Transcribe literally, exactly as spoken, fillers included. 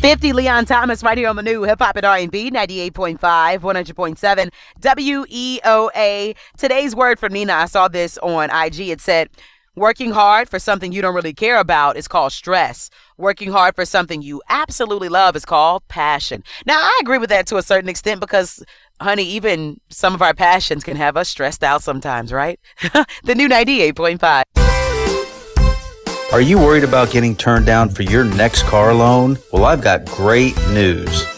fifty, Leon Thomas, right here on the new Hip Hop and R and B, ninety-eight point five, one hundred point seven, W E O A. Today's word from Nina, I saw this on I G. It said, working hard for something you don't really care about is called stress. Working hard for something you absolutely love is called passion. Now, I agree with that to a certain extent because, honey, even some of our passions can have us stressed out sometimes, right? The new ninety-eight point five. Are you worried about getting turned down for your next car loan? Well, I've got great news.